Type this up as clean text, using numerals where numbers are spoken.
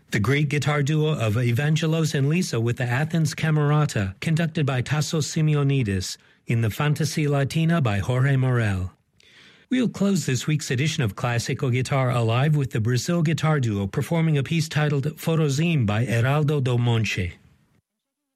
The great guitar duo of Evangelos and Lisa with the Athens Camerata, conducted by Tassos Simeonidis, in the Fantasy Latina by Jorge Morel. We'll close this week's edition of Classical Guitar Alive with the Brazil guitar duo performing a piece titled Forozim by Heraldo do Monte.